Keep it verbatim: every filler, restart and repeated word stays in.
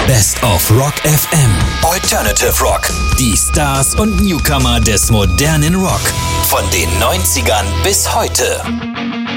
Best of Rock F M. Alternative Rock. Die Stars und Newcomer des modernen Rock. Von den neunzigern bis heute.